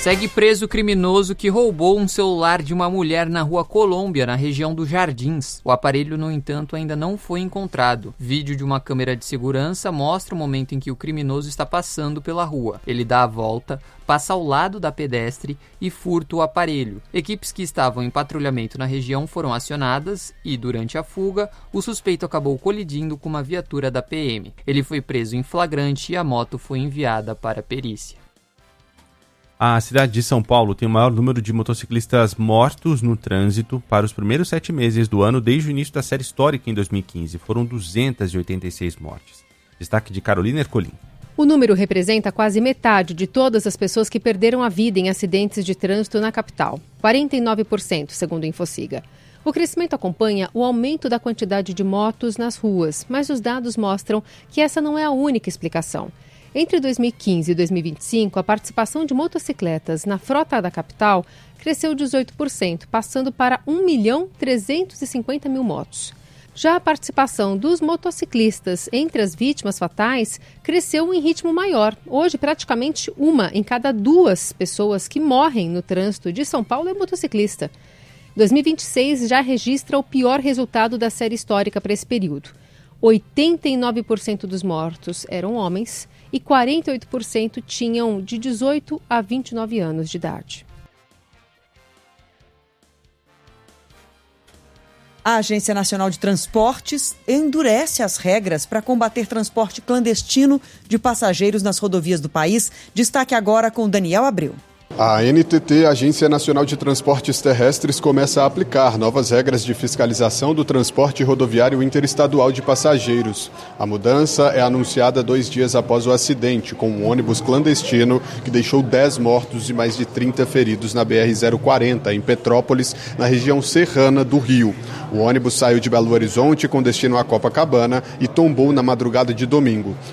Segue preso o criminoso que roubou um celular de uma mulher na Rua Colômbia, na região dos Jardins. O aparelho, no entanto, ainda não foi encontrado. Vídeo de uma câmera de segurança mostra o momento em que o criminoso está passando pela rua. Ele dá a volta, passa ao lado da pedestre e furta o aparelho. Equipes que estavam em patrulhamento na região foram acionadas e, durante a fuga, o suspeito acabou colidindo com uma viatura da PM. Ele foi preso em flagrante e a moto foi enviada para a perícia. A cidade de São Paulo tem o maior número de motociclistas mortos no trânsito para os primeiros 7 meses do ano desde o início da série histórica em 2015. Foram 286 mortes. Destaque de Carolina Ercolim. O número representa quase metade de todas as pessoas que perderam a vida em acidentes de trânsito na capital, 49%, segundo o Infociga. O crescimento acompanha o aumento da quantidade de motos nas ruas, mas os dados mostram que essa não é a única explicação. Entre 2015 e 2025, a participação de motocicletas na frota da capital cresceu 18%, passando para 1.350.000 motos. Já a participação dos motociclistas entre as vítimas fatais cresceu em ritmo maior. Hoje, praticamente 1 em cada 2 pessoas que morrem no trânsito de São Paulo é motociclista. 2026 já registra o pior resultado da série histórica para esse período. 89% dos mortos eram homens e 48% tinham de 18 a 29 anos de idade. A Agência Nacional de Transportes endurece as regras para combater transporte clandestino de passageiros nas rodovias do país. Destaque agora com Daniel Abreu. A ANTT, Agência Nacional de Transportes Terrestres, começa a aplicar novas regras de fiscalização do transporte rodoviário interestadual de passageiros. A mudança é anunciada 2 dias após o acidente com um ônibus clandestino que deixou 10 mortos e mais de 30 feridos na BR-040, em Petrópolis, na região serrana do Rio. O ônibus saiu de Belo Horizonte com destino a Copacabana e tombou na madrugada de domingo.